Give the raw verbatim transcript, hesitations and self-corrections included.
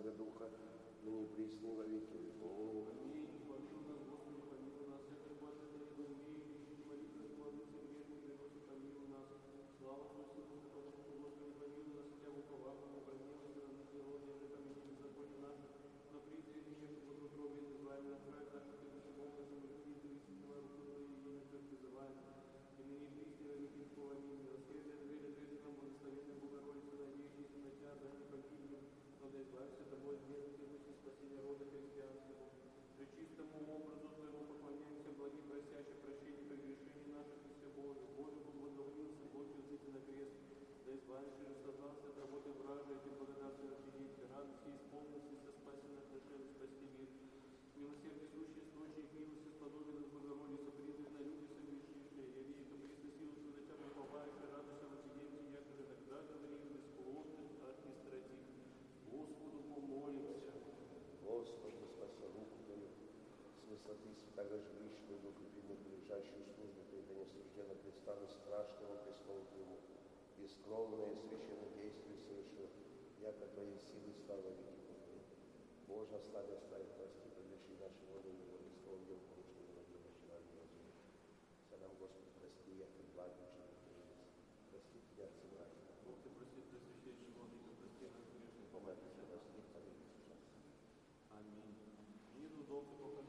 Святаго Духа, ныне и присно и во веки веков. Аминь. Помилуй нас, Господи, помилуй нас, всякое блаженное и умеет, ищи молитвы, славы всем грешным, приносит, помилуй нас. Слава Христу, потому что, Господи, помилуй нас, хотя бы повагом, обронила стороны природной, же помяни беззаконие наше, но призри меня, чтобы в утробе называем на край наших, и нашим образом, и жизнь, и истинного руку Твоей, и имя Твое призываем. И ныне и присно и во веки веков. Аминь. Милосердие, дверь, ответы нам, благословенная Богородица, надеющийся на Тебя, да не погибнем, но да избавься тобой от бедных и мысли спасения рода христианского. Пречистому образу Твоему поклоняемся, благим просящим прощения прегрешений наших и все Божие. Боже, поблаговолился, Бог взыти на крест, да избавишь и рассознался от работы вражи, и благодатной учредителя, радости исполнился, со спасенных душевно спасти мир. Милосердие сущий источник милости, сподобен от Богородицы, призрак на люди согрешившие, яви, и каприсно силу сюда тебя уповаешь, и радуйся в отсидении, якоже тогда говорим, бесплотных от нестратив. Господу помолимся. Господи, спаси руку Твою, с высоты святого жилища Твоего, укрепи ближайшую службу Твою, да не сужденно предстану страшному престолу Твоему, бескровное священное действие совершил, яко Твоей силы слава веки Божьей. Боже, остави, остави, прости, прегреши наши воды, и воды, словом, дел, порушили, воды, почивали, воды. Вся нам, Господи, прости, яко два души, прости Тебя, Отцы, братья. Бог Ты простит, просвящающий владыка, прости нас грешных, Помоги, прости, помоги, Аминь. Миру, долг и покой